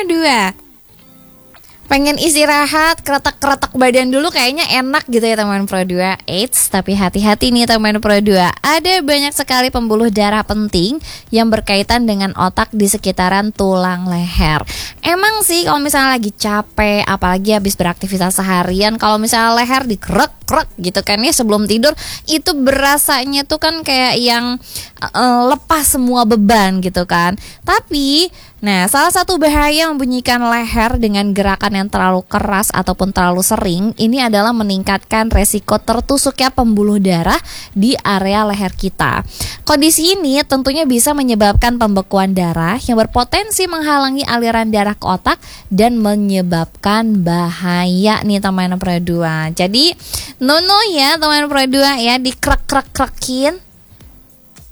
Pro 2. Pengen istirahat, keretak-keretak badan dulu kayaknya enak gitu ya teman Pro 2. Eits, tapi hati-hati nih teman Pro 2. Ada banyak sekali pembuluh darah penting yang berkaitan dengan otak di sekitaran tulang leher. Emang sih kalau misalnya lagi capek, apalagi habis beraktivitas seharian, kalau misalnya leher dikrek-krek gitu kan ya sebelum tidur, itu berasanya tuh kan kayak yang lepas semua beban gitu kan. Tapi nah, salah satu bahaya membunyikan leher dengan gerakan yang terlalu keras ataupun terlalu sering ini adalah meningkatkan resiko tertusuknya pembuluh darah di area leher kita. Kondisi ini tentunya bisa menyebabkan pembekuan darah yang berpotensi menghalangi aliran darah ke otak dan menyebabkan bahaya nih teman Pro 2. Jadi, no ya teman Pro 2 ya, dikrek-krek-krekin